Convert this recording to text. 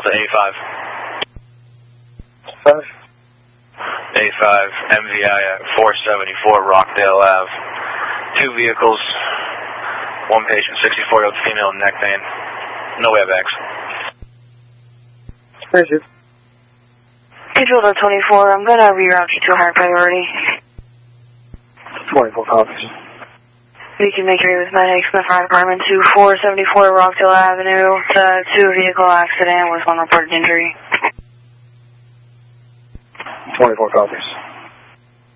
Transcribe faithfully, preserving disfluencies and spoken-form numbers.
Delta A five. Five. A five, M V I at four seventy-four Rockdale Ave. Two vehicles, one patient, sixty-four-year-old female, neck pain. No airbags. Thank you. Control to twenty-four, I'm going to reroute you to a higher priority. twenty-four copies. You can make your way with medics in the fire department to four seventy-four Rockdale Avenue. It's a two-vehicle accident with one reported injury. twenty-four copies.